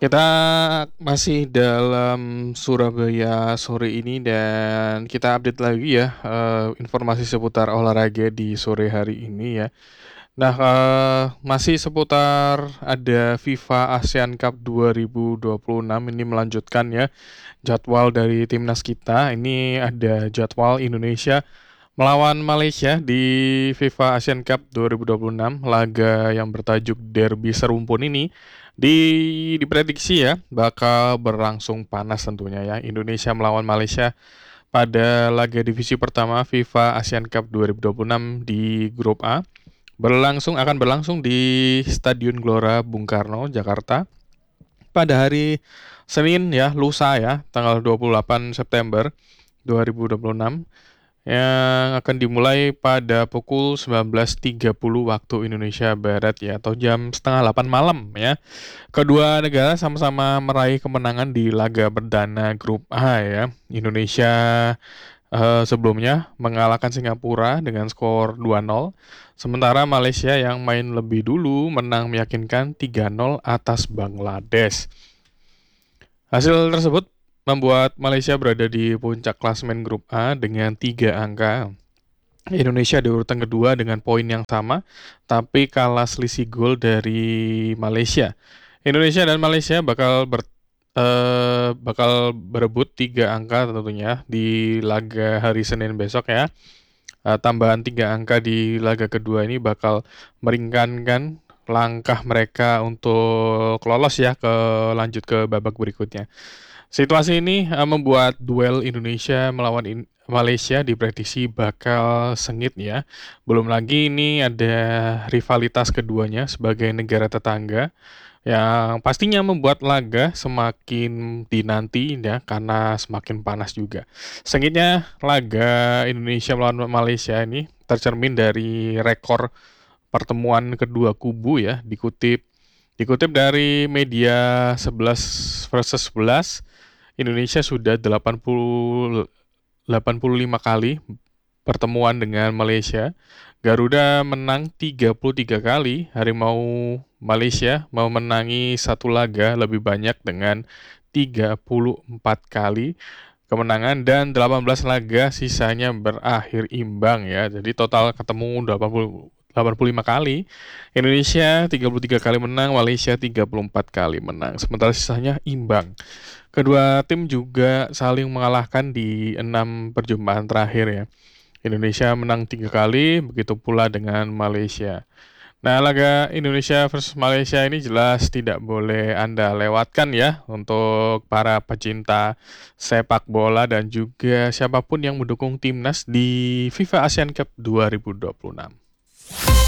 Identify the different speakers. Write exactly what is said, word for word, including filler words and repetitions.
Speaker 1: Kita masih dalam Surabaya sore ini dan kita update lagi ya, eee, informasi seputar olahraga di sore hari ini ya. Nah, eee, masih seputar ada FIFA ASEAN Cup dua ribu dua puluh enam ini melanjutkan ya, jadwal dari timnas kita. Ini ada jadwal Indonesia melawan Malaysia di FIFA ASEAN Cup dua ribu dua puluh enam, laga yang bertajuk Derby Serumpun ini di diprediksi ya bakal berlangsung panas tentunya ya. Indonesia melawan Malaysia pada laga divisi pertama FIFA ASEAN Cup dua ribu dua puluh enam di grup A berlangsung akan berlangsung di Stadion Gelora Bung Karno, Jakarta pada hari Senin ya, lusa ya, tanggal dua puluh delapan September dua ribu dua puluh enam yang akan dimulai pada pukul sembilan belas tiga puluh waktu Indonesia Barat ya, atau jam setengah delapan malam ya. Kedua negara sama-sama meraih kemenangan di laga perdana grup A ya. Indonesia eh, sebelumnya mengalahkan Singapura dengan skor dua nol, sementara Malaysia yang main lebih dulu menang meyakinkan tiga nol atas Bangladesh. Hasil tersebut membuat Malaysia berada di puncak klasemen grup A dengan tiga angka. Indonesia di urutan kedua dengan poin yang sama, tapi kalah selisih gol dari Malaysia. Indonesia dan Malaysia bakal ber, eh, bakal berebut tiga angka tentunya di laga hari Senin besok ya. Eh, tambahan tiga angka di laga kedua ini bakal meringankan langkah mereka untuk lolos ya ke lanjut ke babak berikutnya. Situasi ini eh, membuat duel Indonesia melawan in- Malaysia diprediksi bakal sengit ya. Belum lagi ini ada rivalitas keduanya sebagai negara tetangga yang pastinya membuat laga semakin dinanti ya karena semakin panas juga. Sengitnya laga Indonesia melawan Malaysia ini tercermin dari rekor pertemuan kedua kubu ya, dikutip dikutip dari media sebelas versus sebelas. Indonesia sudah delapan puluh delapan puluh lima kali pertemuan dengan Malaysia. Garuda menang tiga puluh tiga kali, Harimau Malaysia memenangi satu laga lebih banyak dengan tiga puluh empat kali kemenangan dan delapan belas laga sisanya berakhir imbang ya. Jadi total ketemu delapan puluh delapan puluh lima kali. Indonesia tiga puluh tiga kali menang, Malaysia tiga puluh empat kali menang. Sementara sisanya imbang. Kedua tim juga saling mengalahkan di enam perjumpaan terakhir ya. Indonesia menang tiga kali, begitu pula dengan Malaysia. Nah, laga Indonesia versus Malaysia ini jelas tidak boleh Anda lewatkan ya untuk para pecinta sepak bola dan juga siapapun yang mendukung timnas di FIFA ASEAN Cup dua ribu dua puluh enam.